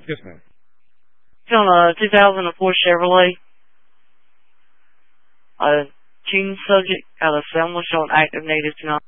Yes, ma'am. It's on a 2004 Chevrolet. Tune subject out of Selma showing active native tonight.